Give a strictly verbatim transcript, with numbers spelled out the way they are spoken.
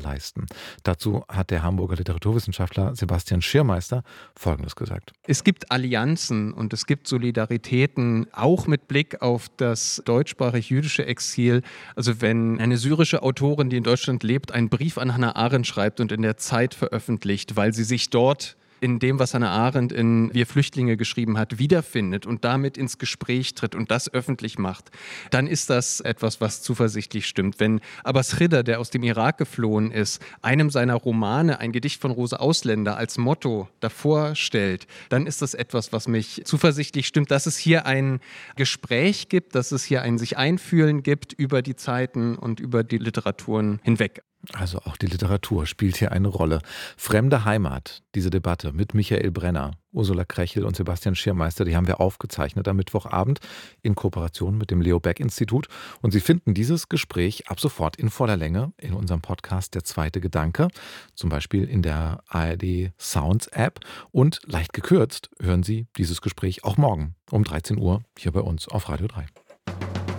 leisten. Dazu hat der Hamburger Literaturwissenschaftler Sebastian Schirmeister Folgendes gesagt. Es gibt Allianzen und es gibt Solidaritäten, auch mit Blick auf das deutschsprachig-jüdische Exil. Also wenn eine syrische Autorin, die in Deutschland lebt, einen Brief an Hannah Arendt schreibt und in der Zeit veröffentlicht, weil sie sich dort in dem, was Hannah Arendt in Wir Flüchtlinge geschrieben hat, wiederfindet und damit ins Gespräch tritt und das öffentlich macht, dann ist das etwas, was zuversichtlich stimmt. Wenn Abbas Ridder, der aus dem Irak geflohen ist, einem seiner Romane, ein Gedicht von Rose Ausländer, als Motto davor stellt, dann ist das etwas, was mich zuversichtlich stimmt, dass es hier ein Gespräch gibt, dass es hier ein sich einfühlen gibt über die Zeiten und über die Literaturen hinweg. Also auch die Literatur spielt hier eine Rolle. Fremde Heimat, diese Debatte mit Michael Brenner, Ursula Krechel und Sebastian Schirmeister, die haben wir aufgezeichnet am Mittwochabend in Kooperation mit dem Leo Baeck Institut. Und Sie finden dieses Gespräch ab sofort in voller Länge in unserem Podcast Der zweite Gedanke, zum Beispiel in der A R D Sounds App. Und leicht gekürzt hören Sie dieses Gespräch auch morgen um dreizehn Uhr hier bei uns auf Radio drei.